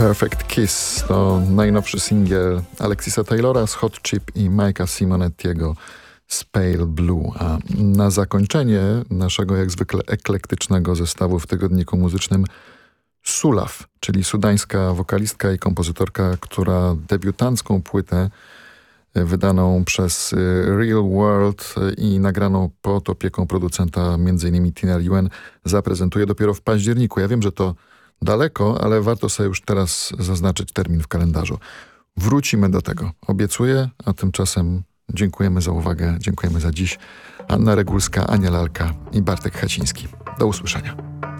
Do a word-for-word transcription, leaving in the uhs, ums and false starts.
Perfect Kiss to najnowszy singiel Alexisa Taylora z Hot Chip i Mike'a Simonettiego z Pale Blue. A na zakończenie naszego jak zwykle eklektycznego zestawu w tygodniku muzycznym Sulaf, czyli sudańska wokalistka i kompozytorka, która debiutancką płytę wydaną przez Real World i nagraną pod opieką producenta między innymi Tina Yuen zaprezentuje dopiero w październiku. Ja wiem, że to daleko, ale warto sobie już teraz zaznaczyć termin w kalendarzu. Wrócimy do tego, obiecuję, a tymczasem dziękujemy za uwagę, dziękujemy za dziś. Anna Regulska, Ania Lalka i Bartek Chaciński. Do usłyszenia.